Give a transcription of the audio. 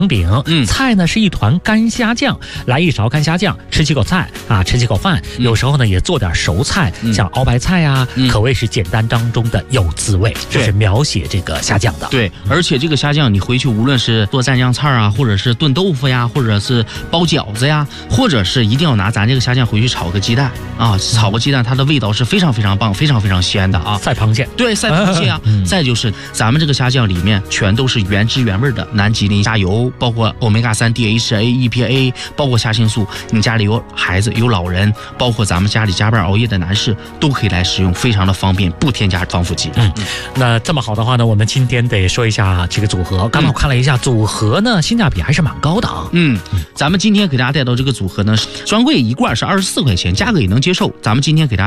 饼，菜呢是一团干虾酱，来一勺干虾酱，吃几口菜啊，吃几口饭。有时候呢也做点熟菜，像熬白菜呀，可谓是简单当中的有滋味。这是描写这个虾酱的。 对，而且这个虾酱你回去无论是做蘸酱菜啊，或者是炖豆腐呀，或者是包饺子呀，或者是一定要拿咱这个虾酱回去炒个鸡蛋啊，炒个鸡蛋，它的味道是非常非常棒，非常非常鲜的啊。 赛螃蟹， 对，赛螃蟹啊。再就是咱们这个虾酱里面全都是原汁原味的南吉林虾油，包括欧米伽3 DHA EPA， 包括虾青素。你家里有孩子有老人，包括咱们家里加班熬夜的男士都可以来使用，非常的方便，不添加防腐剂。 那这么好的话呢，我们今天得说一下这个组合。刚才我看了一下组合呢，性价比还是蛮高的啊。 咱们今天给大家带到这个组合呢，专柜一罐是24块钱，价格也能接受。咱们今天给大家